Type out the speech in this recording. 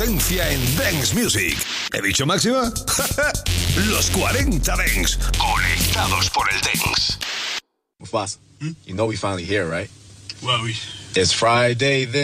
En Dance Music. ¿He dicho máxima? Los 40 Dance. Conectados por el Dance. Mufasa, you know we finally here, right? Well, It's Friday then.